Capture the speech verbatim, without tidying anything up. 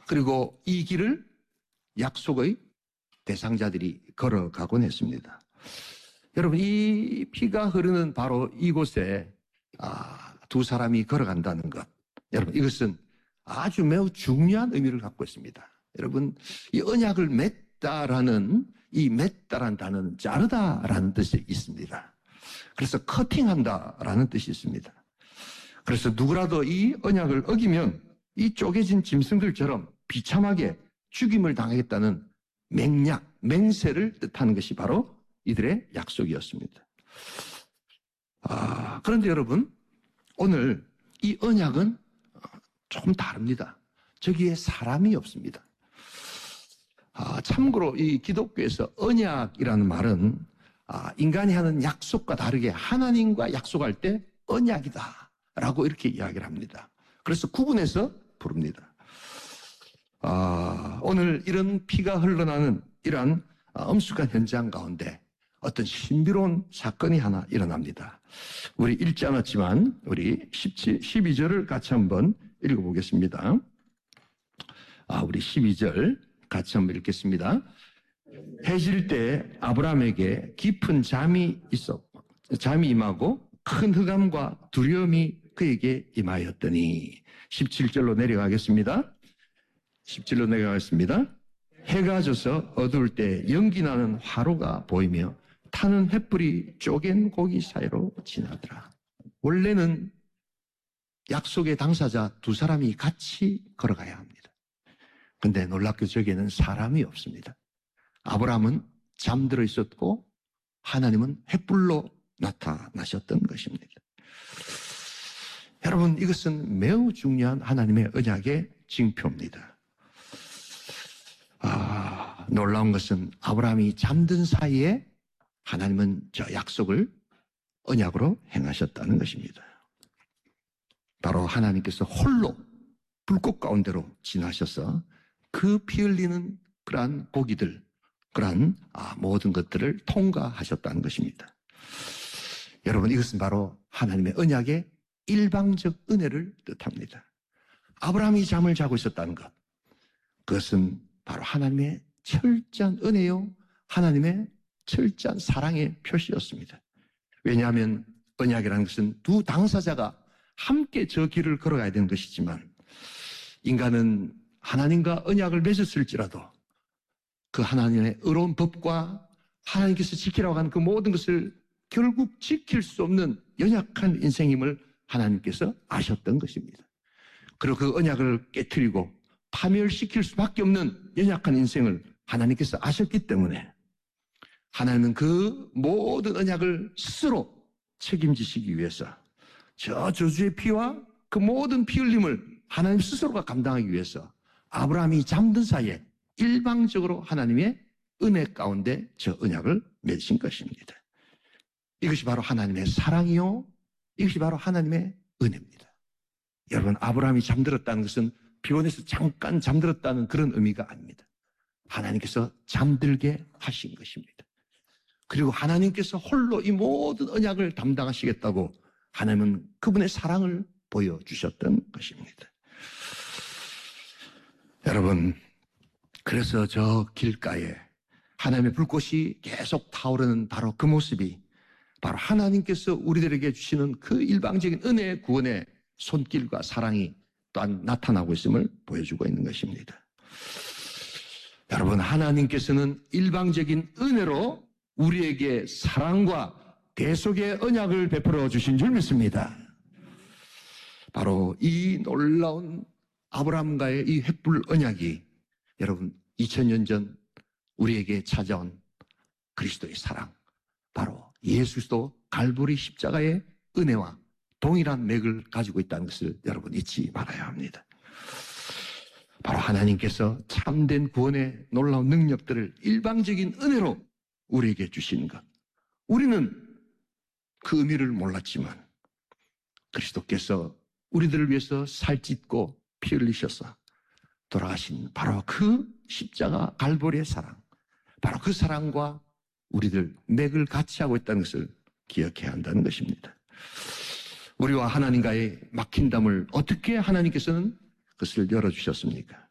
그리고 이 길을 약속의 대상자들이 걸어가곤 했습니다. 여러분, 이 피가 흐르는 바로 이곳에 아, 두 사람이 걸어간다는 것, 여러분, 이것은 아주 매우 중요한 의미를 갖고 있습니다. 여러분, 이 언약을 맺다라는, 이 맺다라는 단어는 자르다라는 뜻이 있습니다. 그래서 커팅한다라는 뜻이 있습니다. 그래서 누구라도 이 언약을 어기면 이 쪼개진 짐승들처럼 비참하게 죽임을 당하겠다는 맹약, 맹세를 뜻하는 것이 바로 이들의 약속이었습니다. 아, 그런데 여러분, 오늘 이 언약은 조금 다릅니다. 저기에 사람이 없습니다. 아, 참고로 이 기독교에서 언약이라는 말은 아, 인간이 하는 약속과 다르게 하나님과 약속할 때 언약이다 라고 이렇게 이야기를 합니다. 그래서 구분해서 부릅니다. 아, 오늘 이런 피가 흘러나는 이러한 엄숙한 현장 가운데 어떤 신비로운 사건이 하나 일어납니다. 우리 읽지 않았지만 우리 십칠, 십이 절을 같이 한번 읽어보겠습니다. 아, 우리 십이 절 같이 한번 읽겠습니다. 해질 때 아브라함에게 깊은 잠이 있었고, 잠이 임하고 큰 흑암과 두려움이 그에게 임하였더니, 십칠 절로 내려가겠습니다. 십칠 절로 내려가겠습니다. 해가 져서 어두울 때 연기 나는 화로가 보이며 타는 횃불이 쪼갠 고기 사이로 지나더라. 원래는 약속의 당사자 두 사람이 같이 걸어가야 합니다. 근데 놀랍게 저기에는 사람이 없습니다. 아브라함은 잠들어 있었고 하나님은 횃불로 나타나셨던 것입니다. 여러분, 이것은 매우 중요한 하나님의 언약의 징표입니다. 아, 놀라운 것은 아브라함이 잠든 사이에 하나님은 저 약속을 언약으로 행하셨다는 것입니다. 바로 하나님께서 홀로 불꽃 가운데로 지나셔서 그 피 흘리는 그러한 고기들, 그러한 아, 모든 것들을 통과하셨다는 것입니다. 여러분, 이것은 바로 하나님의 언약의 일방적 은혜를 뜻합니다. 아브라함이 잠을 자고 있었다는 것, 그것은 바로 하나님의 철저한 은혜요, 하나님의 철저한 사랑의 표시였습니다. 왜냐하면 언약이라는 것은 두 당사자가 함께 저 길을 걸어가야 되는 것이지만 인간은 하나님과 언약을 맺었을지라도 그 하나님의 의로운 법과 하나님께서 지키라고 하는 그 모든 것을 결국 지킬 수 없는 연약한 인생임을 하나님께서 아셨던 것입니다. 그리고 그 언약을 깨트리고 파멸시킬 수밖에 없는 연약한 인생을 하나님께서 아셨기 때문에 하나님은 그 모든 언약을 스스로 책임지시기 위해서 저 저주의 피와 그 모든 피 흘림을 하나님 스스로가 감당하기 위해서 아브라함이 잠든 사이에 일방적으로 하나님의 은혜 가운데 저 언약을 맺으신 것입니다. 이것이 바로 하나님의 사랑이요, 이것이 바로 하나님의 은혜입니다. 여러분, 아브라함이 잠들었다는 것은 피곤해서 잠깐 잠들었다는 그런 의미가 아닙니다. 하나님께서 잠들게 하신 것입니다. 그리고 하나님께서 홀로 이 모든 언약을 담당하시겠다고 하나님은 그분의 사랑을 보여주셨던 것입니다. 여러분, 그래서 저 길가에 하나님의 불꽃이 계속 타오르는 바로 그 모습이 바로 하나님께서 우리들에게 주시는 그 일방적인 은혜의 구원의 손길과 사랑이 또한 나타나고 있음을 보여주고 있는 것입니다. 여러분, 하나님께서는 일방적인 은혜로 우리에게 사랑과 대속의 언약을 베풀어 주신 줄 믿습니다. 바로 이 놀라운 아브라함과의 이 횃불 언약이 여러분 이천 년 전 우리에게 찾아온 그리스도의 사랑, 바로 예수 그리스도 갈보리 십자가의 은혜와 동일한 맥을 가지고 있다는 것을 여러분 잊지 말아야 합니다. 바로 하나님께서 참된 구원의 놀라운 능력들을 일방적인 은혜로 우리에게 주신 것, 우리는 그 의미를 몰랐지만 그리스도께서 우리들을 위해서 살찢고 피 흘리셔서 돌아가신 바로 그 십자가 갈보리의 사랑, 바로 그 사랑과 우리들 맥을 같이 하고 있다는 것을 기억해야 한다는 것입니다. 우리와 하나님과의 막힌 담을 어떻게 하나님께서는 그것을 열어주셨습니까?